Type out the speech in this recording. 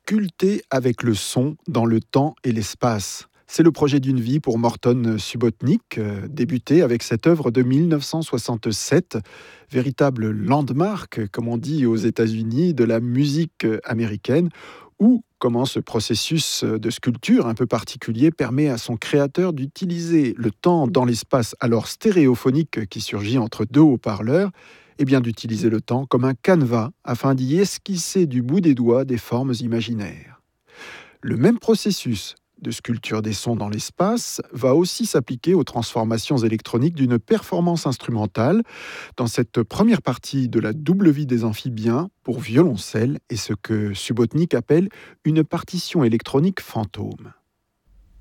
Sculpter avec le son dans le temps et l'espace. C'est le projet d'une vie pour Morton Subotnick, débuté avec cette œuvre de 1967, véritable landmark, comme on dit aux États-Unis, de la musique américaine, où comment ce processus de sculpture un peu particulier permet à son créateur d'utiliser le temps dans l'espace alors stéréophonique qui surgit entre deux haut-parleurs, et bien d'utiliser le temps comme un canevas afin d'y esquisser du bout des doigts des formes imaginaires. Le même processus de sculpture des sons dans l'espace va aussi s'appliquer aux transformations électroniques d'une performance instrumentale dans cette première partie de la double vie des amphibiens pour violoncelle et ce que Subotnick appelle une partition électronique fantôme.